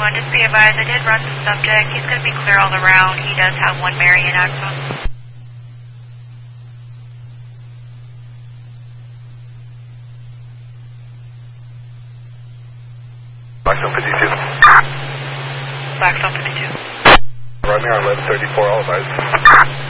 31, just be advised, I did run the subject. He's going to be clear all around. He does have one Marion axle. Blackstone 52. Blackstone 52. Run me on 1134, all advised.